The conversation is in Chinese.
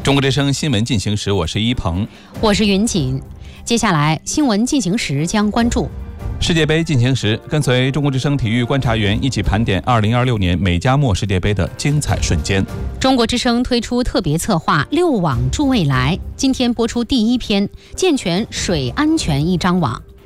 中国之声新闻进行时，我是一鹏， 我是云锦。接下来新闻进行时将关注世界杯进行时，跟随中国之声体育观察员一起盘点2026年美加墨世界杯的精彩瞬间。 中国之声推出特别策划6网助未来，今天播出第一篇健全水安全一张网。